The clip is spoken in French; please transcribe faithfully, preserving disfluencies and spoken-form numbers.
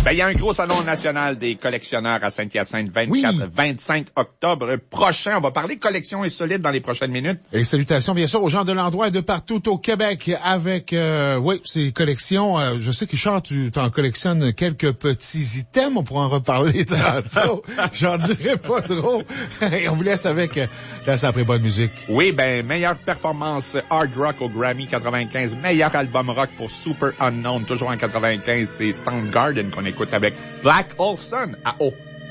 Ben, il y a un gros salon national des collectionneurs à Saint-Hyacinthe, vingt-quatre vingt-cinq octobre prochain. On va parler collection insolite dans les prochaines minutes. Et salutations, bien sûr, aux gens de l'endroit et de partout au Québec avec, euh, oui, ces collections. Euh, je sais que, Richard, tu t'en collectionnes quelques petits items. On pourra en reparler tantôt. J'en dirai pas trop. Et on vous laisse avec, euh, là, ça après bonne musique. Oui, ben, meilleure performance hard rock au Grammy quatre-vingt-quinze. Meilleur album rock pour Super Unknown, toujours en quatre-vingt-quinze. C'est Soundgarden qu'on écoute avec Black Hole Sun à O.